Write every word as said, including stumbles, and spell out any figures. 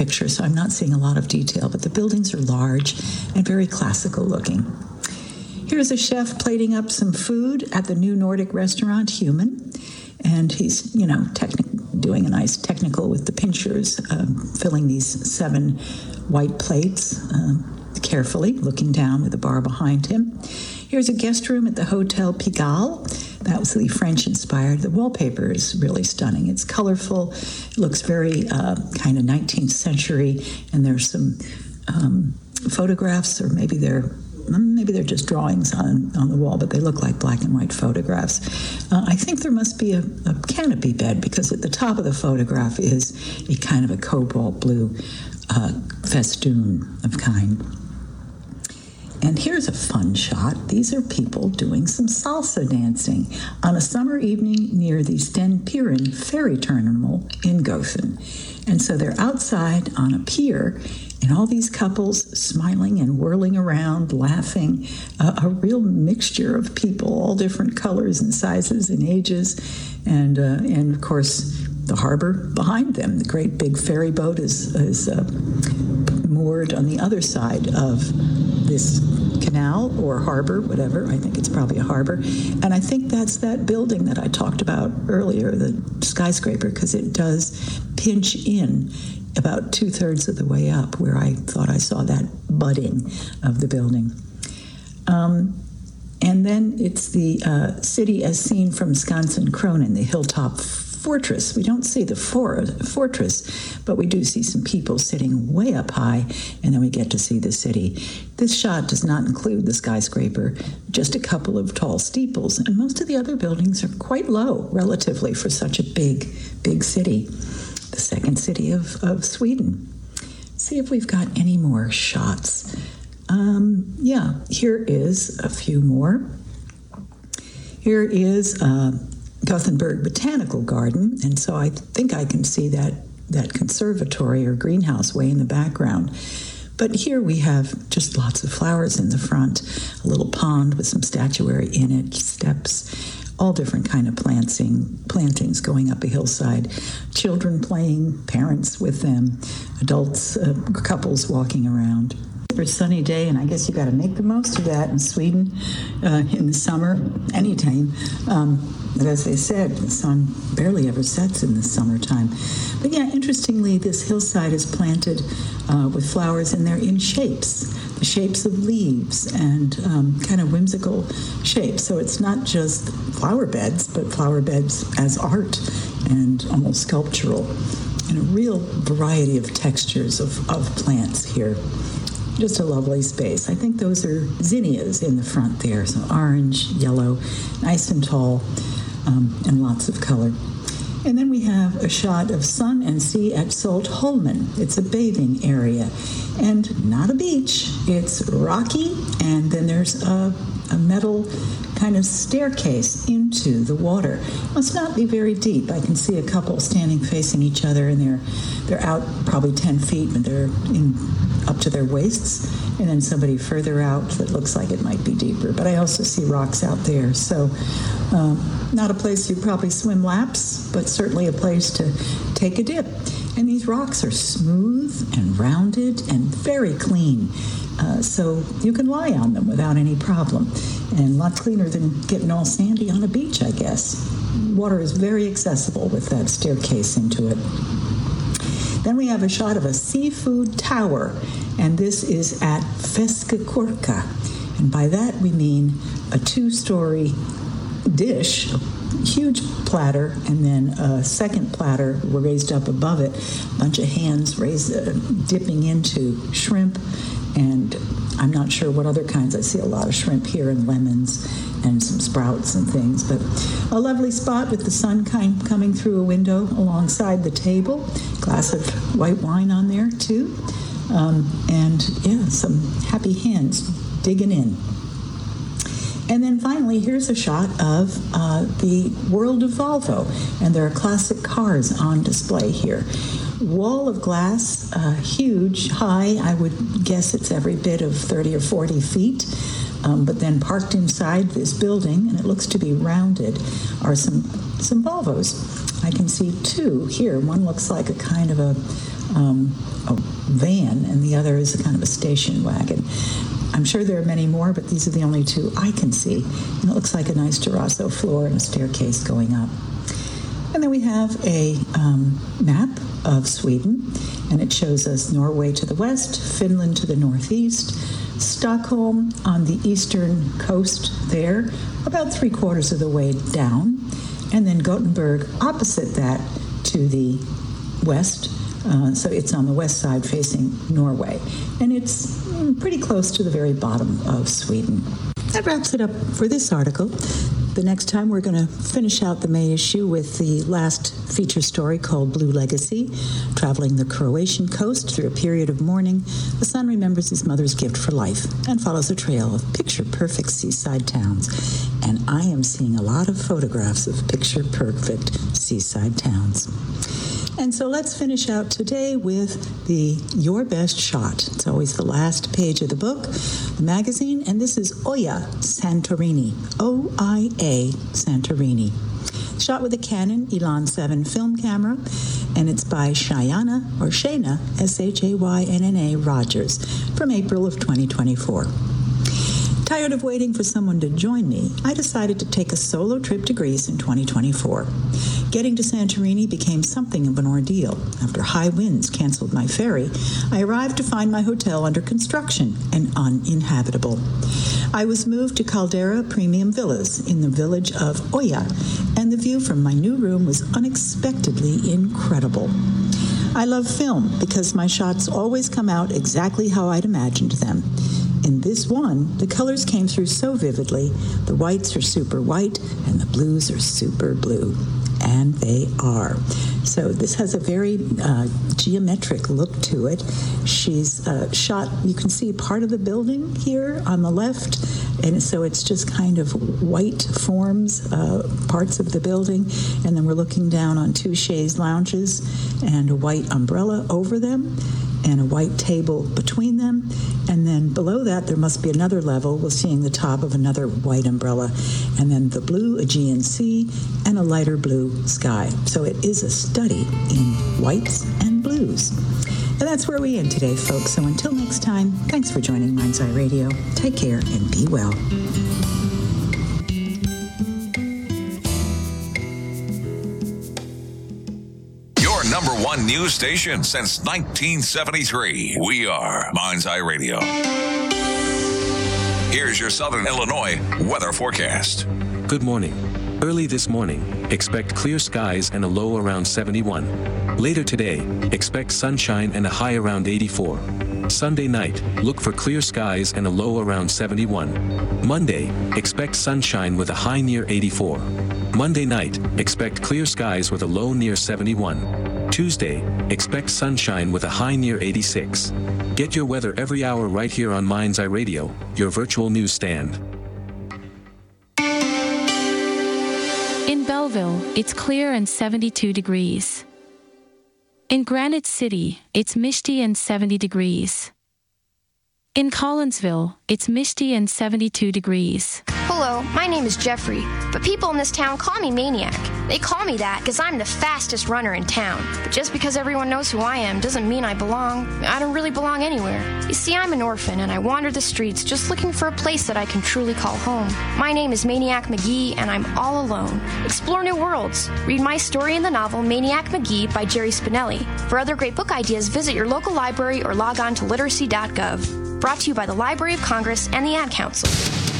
picture, so I'm not seeing a lot of detail, but the buildings are large and very classical looking. Here's a chef plating up some food at the new Nordic restaurant, Human, and he's, you know, techni- doing a nice technical with the pinchers, um, filling these seven white plates um, carefully, looking down with the bar behind him. Here's a guest room at the Hotel Pigalle. That was the French-inspired. The wallpaper is really stunning. It's colorful. It looks very uh, kind of nineteenth century, and there's some um, photographs, or maybe they're maybe they're just drawings on, on the wall, but they look like black and white photographs. Uh, I think there must be a, a canopy bed, because at the top of the photograph is a kind of a cobalt blue uh, festoon of kind. And here's a fun shot. These are people doing some salsa dancing on a summer evening near the Sten Piren ferry terminal in Gothen. And so they're outside on a pier, and all these couples smiling and whirling around, laughing, uh, a real mixture of people, all different colors and sizes and ages. And, uh, and of course, the harbor behind them. The great big ferry boat is, is uh, moored on the other side of this canal or harbor, whatever. I think it's probably a harbor. And I think that's that building that I talked about earlier, the skyscraper, because it does pinch in about two-thirds of the way up, where I thought I saw that budding of the building. Um, and then it's the uh, city as seen from Skansen-Kronen, the hilltop fortress. We don't see the for- fortress, but we do see some people sitting way up high, and then we get to see the city. This shot does not include the skyscraper, just a couple of tall steeples, and most of the other buildings are quite low, relatively, for such a big, big city, the second city of, of Sweden. Let's see if we've got any more shots. Um, yeah, here is a few more. Here is uh, Gothenburg Botanical Garden, and so I think I can see that, that conservatory or greenhouse way in the background. But here we have just lots of flowers in the front, a little pond with some statuary in it, steps, all different kind of planting, plantings going up a hillside, children playing, parents with them, adults, uh, couples walking around. For a sunny day, and I guess you got to make the most of that in Sweden uh, in the summer, anytime. Um, but as they said, the sun barely ever sets in the summertime. But yeah, interestingly, this hillside is planted uh, with flowers, and they're in shapes, the shapes of leaves and um, kind of whimsical shapes. So it's not just flower beds, but flower beds as art and almost sculptural, and a real variety of textures of, of plants here. Just a lovely space. I think those are zinnias in the front there, so orange, yellow, nice and tall, um, and lots of color. And then we have a shot of sun and sea at Saltholmen. It's a bathing area, and not a beach. It's rocky, and then there's a, a metal kind of staircase into the water. It must not be very deep. I can see a couple standing facing each other, and they're they're out probably ten feet, but they're in up to their waists, and then somebody further out that looks like it might be deeper. But I also see rocks out there, so um, not a place you probably swim laps, but certainly a place to take a dip. And these rocks are smooth and rounded and very clean, uh, so you can lie on them without any problem, and lots cleaner than getting all sandy on a beach, I guess. Water is very accessible with that staircase into it. Then we have a shot of a seafood tower, and this is at Fiskekorka. And by that we mean a two-story dish, a huge platter, and then a second platter raised up above it, a bunch of hands raised, uh, dipping into shrimp, and I'm not sure what other kinds. I see a lot of shrimp here and lemons and some sprouts and things, but a lovely spot with the sun kind coming through a window alongside the table, glass of white wine on there too, um, and yeah, some happy hands digging in. And then finally, here's a shot of uh, the world of Volvo, and there are classic cars on display here. Wall of glass, uh, huge, high. I would guess it's every bit of thirty or forty feet. Um, but then parked inside this building, and it looks to be rounded, are some some Volvos. I can see two here. One looks like a kind of a, um, a van, and the other is a kind of a station wagon. I'm sure there are many more, but these are the only two I can see. And it looks like a nice terrazzo floor and a staircase going up. And then we have a um, map of Sweden, and it shows us Norway to the west, Finland to the northeast, Stockholm on the eastern coast there, about three quarters of the way down, and then Gothenburg opposite that to the west. Uh, so it's on the west side facing Norway, and it's pretty close to the very bottom of Sweden. That wraps it up for this article. The next time we're going to finish out the May issue with the last feature story called Blue Legacy. Traveling the Croatian coast through a period of mourning, the son remembers his mother's gift for life and follows a trail of picture-perfect seaside towns. And I am seeing a lot of photographs of picture-perfect seaside towns. And so let's finish out today with the Your Best Shot. It's always the last page of the book, the magazine, and this is Oya Santorini, O I A Santorini. Shot with a Canon Elan seven film camera, and it's by Shayana, or Shayna, S H A Y N N A Rogers, from April of twenty twenty-four. Tired of waiting for someone to join me, I decided to take a solo trip to Greece in twenty twenty-four. Getting to Santorini became something of an ordeal. After high winds canceled my ferry, I arrived to find my hotel under construction and uninhabitable. I was moved to Caldera Premium Villas in the village of Oya, and the view from my new room was unexpectedly incredible. I love film because my shots always come out exactly how I'd imagined them. In this one, the colors came through so vividly. The whites are super white and the blues are super blue. And they are. So this has a very uh, geometric look to it. She's uh, shot, you can see part of the building here on the left, and so it's just kind of white forms, uh, parts of the building, and then we're looking down on two chaise lounges and a white umbrella over them, and a white table between them, and then below that there must be another level. We're seeing the top of another white umbrella, and then the blue Aegean Sea and a lighter blue sky. So it is a study in whites and blues. And that's where we end today, folks. So until next time, thanks for joining Mind's Eye Radio. Take care and be well. Number one news station since nineteen seventy-three. We are Mind's Eye Radio. Here's your Southern Illinois weather forecast. Good morning. Early this morning, expect clear skies and a low around seventy-one. Later today, expect sunshine and a high around eighty-four. Sunday night, look for clear skies and a low around seventy-one. Monday, expect sunshine with a high near eighty-four. Monday night, expect clear skies with a low near seventy-one. Tuesday, expect sunshine with a high near eighty-six. Get your weather every hour right here on Mind's Eye Radio, your virtual newsstand. In Belleville, it's clear and seventy-two degrees. In Granite City, it's misty and seventy degrees. In Collinsville, it's misty and seventy-two degrees. Hello, my name is Jeffrey, but people in this town call me Maniac. They call me that because I'm the fastest runner in town. But just because everyone knows who I am doesn't mean I belong. I don't really belong anywhere. You see, I'm an orphan and I wander the streets just looking for a place that I can truly call home. My name is Maniac McGee and I'm all alone. Explore new worlds. Read my story in the novel Maniac McGee by Jerry Spinelli. For other great book ideas, visit your local library or log on to literacy dot gov. Brought to you by the Library of Congress and the Ad Council.